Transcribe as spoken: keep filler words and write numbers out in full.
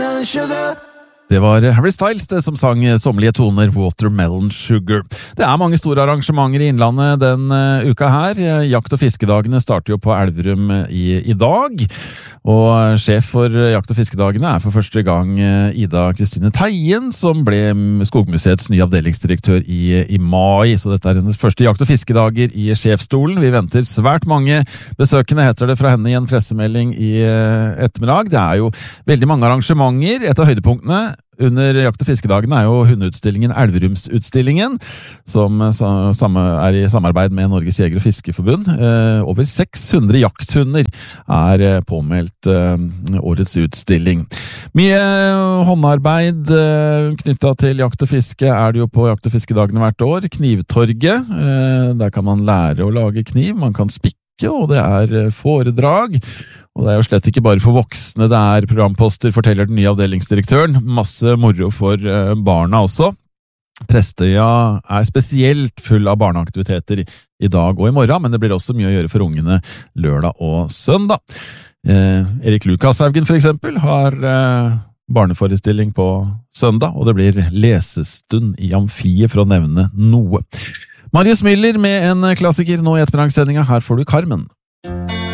watermelon sugar. Det var Harry Styles det som sang sommerlige toner Watermelon Sugar. Det er mange store arrangementer i Innlandet den uh, uka her. Jakt- og fiskedagene starter jo på Elverum i, i dag. Og sjef for Jakt- og fiskedagene er for første gang uh, Ida Kristine Teien, som ble Skogmuseets nye avdelingsdirektør i, i mai. Så dette er hennes første Jakt- og fiskedager i sjefsstolen. Vi venter svært mange besøkende, heter det fra henne i en pressemelding i uh, ettermiddag. Det er jo veldig mange arrangementer. Et av høydepunktene under Jakt- og fiskedagene er jo hundeutstillingen Elverumsutstillingen, som er i samarbeid med Norges Jeger- og Fiskerforbund. Over seks hundre jakthunder er påmeldt årets utstilling. Mye håndarbeid knyttet til jakt og fiske er det jo på Jakt- og fiskedagene hvert år. Knivtorget, der kan man lære å lage kniv, man kan spikke, og det er foredrag. Og det er jo slett ikke bare for voksne, det er programposter, forteller den nye avdelingsdirektøren. Masse moro for barna også. Prestøya er spesielt full av barneaktiviteter i dag og i morgen, men det blir også mye å gjøre for ungene lørdag og søndag. Eh, Erik Lukashaugen for eksempel har eh, barneforestilling på søndag, og det blir lesestund i Amfiet for å nevne noe. Marius Müller med en klassiker nå i ettermiddagssendinga. Her får du Carmen.